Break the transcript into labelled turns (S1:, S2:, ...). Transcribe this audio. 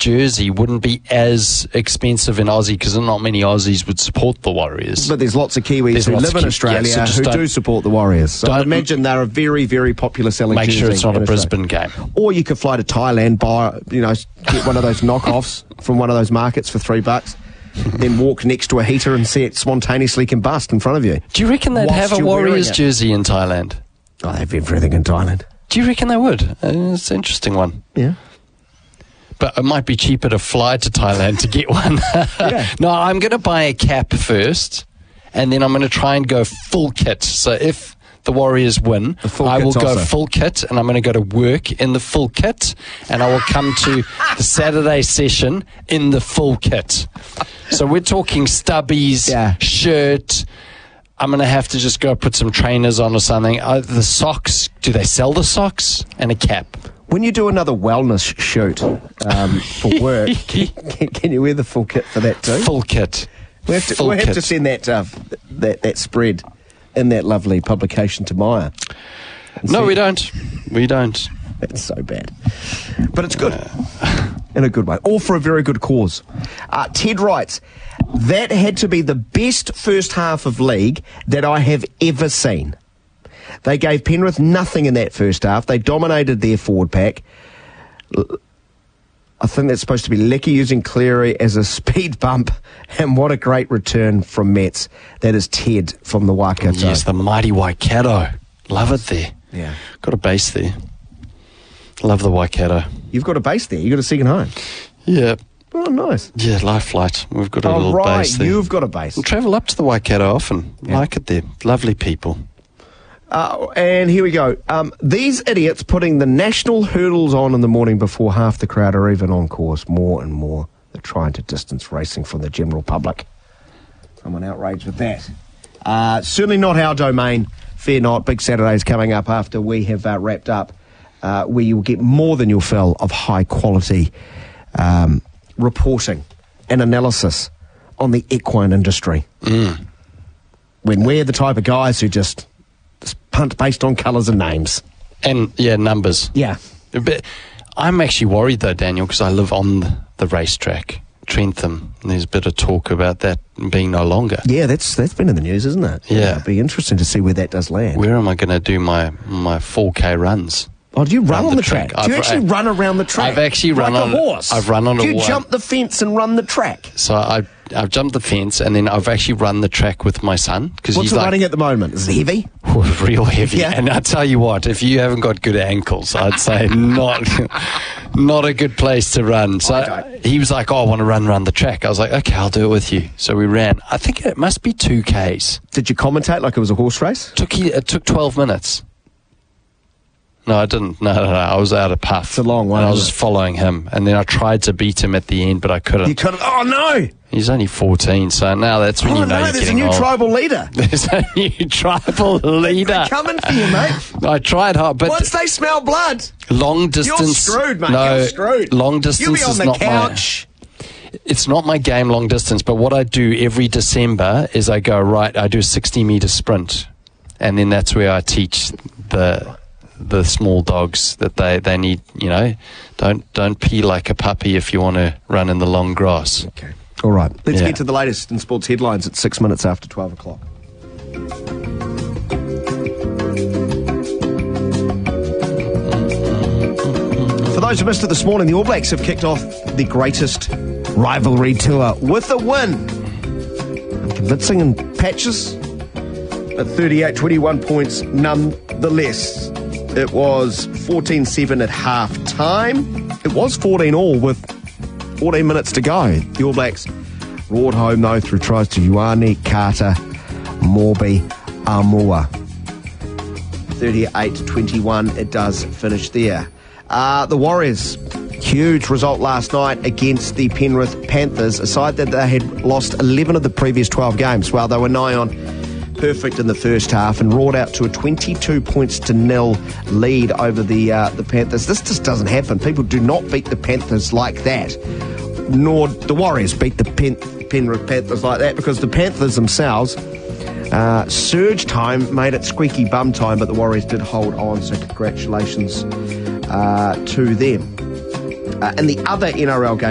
S1: jersey wouldn't be as expensive in Aussie because not many Aussies would support the Warriors.
S2: But there's lots of Kiwis who live in Australia who do support the Warriors. So I imagine they're a very, very popular selling jersey.
S1: Make sure it's not a Brisbane game.
S2: Or you could fly to Thailand, buy, get one of those knockoffs from one of those markets for $3, then walk next to a heater and see it spontaneously combust in front of you.
S1: Do you reckon they'd have a Warriors jersey in Thailand?
S2: Oh, they have everything in Thailand.
S1: Do you reckon they would? It's an interesting one.
S2: Yeah.
S1: But it might be cheaper to fly to Thailand to get one.
S2: Yeah.
S1: No, I'm going to buy a cap first, and then I'm going to try and go full kit. So if the Warriors win, I will go full kit, and I'm going to go to work in the full kit, and I will come to the Saturday session in the full kit. So we're talking stubbies, shirt. I'm going to have to just go put some trainers on or something. The socks, do they sell the socks? And a cap.
S2: When you do another wellness shoot for work, can you wear the full kit for that too?
S1: Full kit.
S2: We have to send that spread in that lovely publication to Maya.
S1: No, we don't. We don't.
S2: That's so bad. But it's good. In a good way. All for a very good cause. Ted writes, that had to be the best first half of league that I have ever seen. They gave Penrith nothing in that first half. They dominated their forward pack. I think that's supposed to be Lecky using Cleary as a speed bump. And what a great return from Mets. That is Ted from the Waikato.
S1: Yes, the mighty Waikato. Love it there.
S2: Yeah.
S1: Got a base there. Love the Waikato.
S2: You've got a base there. You've got a second home.
S1: Yeah.
S2: Oh, nice.
S1: Yeah, life flight. We've got a little base there.
S2: You've got a base.
S1: We travel up to the Waikato often.
S2: Yeah.
S1: Like it there. Lovely people.
S2: And here we go. These idiots putting the national hurdles on in the morning before half the crowd are even on course. More and more, they're trying to distance racing from the general public. Someone outraged with that. Certainly not our domain. Fear not. Big Saturday's coming up after we have wrapped up, where you'll get more than your fill of high-quality reporting and analysis on the equine industry. When we're the type of guys who just punt based on colours and names.
S1: And, numbers.
S2: Yeah.
S1: But I'm actually worried, though, Daniel, because I live on the racetrack, Trentham, and there's a bit of talk about that being no longer.
S2: Yeah, that's been in the news, isn't it?
S1: Yeah.
S2: It'll be interesting to see where that does land.
S1: Where am I going to do my 4K runs?
S2: Oh, do you run on the track? Do you actually run around the track?
S1: I've actually run
S2: like
S1: on
S2: a horse.
S1: I've run on a
S2: Do you jump the fence and run the track?
S1: So I've jumped the fence and then I've actually run the track with my son.
S2: What's the running at the moment? Is it heavy?
S1: Real heavy.
S2: Yeah.
S1: And I tell you what, if you haven't got good ankles, I'd say not a good place to run. So he was like, I want to run around the track. I was like, okay, I'll do it with you. So we ran. I think it must be 2Ks.
S2: Did you commentate like it was a horse race?
S1: It took 12 minutes. No, I didn't. No. I was out of puff.
S2: It's a long one.
S1: And I was just following him. And then I tried to beat him at the end, but I couldn't.
S2: You couldn't? Oh, no!
S1: He's only 14, so now that's when you know you're
S2: there's
S1: getting old.
S2: a new tribal leader.
S1: There's a new tribal leader.
S2: They're coming for you, mate.
S1: I tried hard, but
S2: once they smell blood,
S1: long distance.
S2: You're screwed, mate.
S1: No,
S2: you're screwed.
S1: Long distance
S2: You'll be on the couch.
S1: It's not my game, long distance, but what I do every December is I do a 60-meter sprint, and then that's where I teach the small dogs that they need, don't pee like a puppy if you want to run in the long grass.
S2: Okay. All right. Let's get to the latest in sports headlines at 6 minutes after 12 o'clock. For those who missed it this morning, the All Blacks have kicked off the greatest rivalry tour with a win. Convincing in patches, but 38-21 points nonetheless. It was 14-7 at half-time. It was 14-all with 14 minutes to go. The All Blacks roared home, though, through tries to Ioane, Carter, Morby, Amua. 38-21, it does finish there. The Warriors, huge result last night against the Penrith Panthers, a side that they had lost 11 of the previous 12 games. Well, they were nigh on perfect in the first half and roared out to a 22-0 lead over the Panthers. This just doesn't happen. People do not beat the Panthers like that, nor the Warriors beat the Penrith Panthers like that, because the Panthers themselves, surge time made it squeaky bum time, but the Warriors did hold on, so congratulations to them. And the other NRL game